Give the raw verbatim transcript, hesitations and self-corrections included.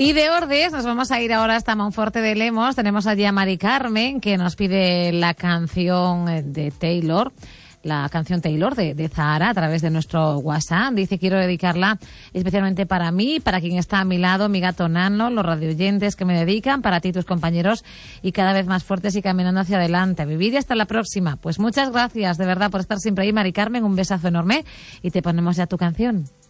Y de Ordes nos vamos a ir ahora hasta Monforte de Lemos. Tenemos allí a Mari Carmen, que nos pide la canción de Taylor, la canción Taylor de, de Zahara a través de nuestro WhatsApp. Dice, quiero dedicarla especialmente para mí, para quien está a mi lado, mi gato Nano, los radioyentes que me dedican, para ti, tus compañeros, y cada vez más fuertes y caminando hacia adelante. A vivir y hasta la próxima. Pues muchas gracias, de verdad, por estar siempre ahí, Mari Carmen. Un besazo enorme y te ponemos ya tu canción.